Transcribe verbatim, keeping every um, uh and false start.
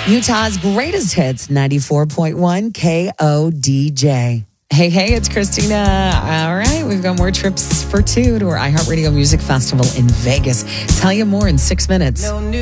Utah's greatest hits, ninety-four point one K O D J. Hey, hey, it's Christina. All right, we've got more trips for two to our iHeartRadio Music Festival in Vegas. Tell you more in six minutes.